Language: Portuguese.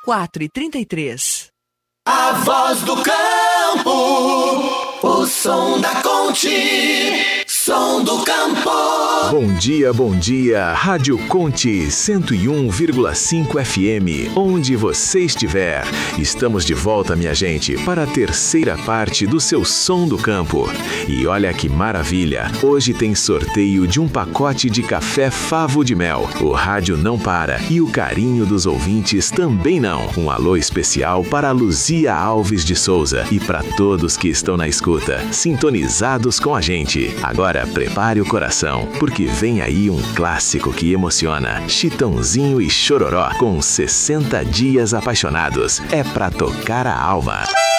4h33. A voz do campo, o som da Conte, som do campo. Bom dia, Rádio Conte 101,5 FM, onde você estiver. Estamos de volta, minha gente, para a terceira parte do seu Som do Campo. E olha que maravilha, hoje tem sorteio de um pacote de café Favo de Mel. O rádio não para e o carinho dos ouvintes também não. Um alô especial para a Luzia Alves de Souza e para todos que estão na escuta, sintonizados com a gente. Agora prepare o coração, porque vem aí um clássico que emociona. Chitãozinho e Chororó com 60 Dias Apaixonados. É pra tocar a alma.